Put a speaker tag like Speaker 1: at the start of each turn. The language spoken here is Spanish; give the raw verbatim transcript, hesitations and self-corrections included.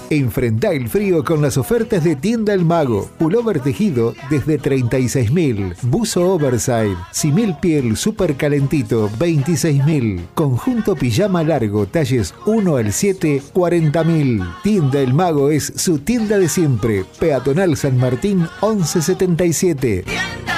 Speaker 1: Enfrentá el frío con las ofertas de Tienda El Mago. Pullover tejido desde treinta y seis mil. Buzo oversize, simil piel super calentito veintiséis mil. Conjunto pijama largo talles uno al siete cuarenta mil. Tienda El Mago es su tienda de siempre. Peatonal San Martín once setenta y siete.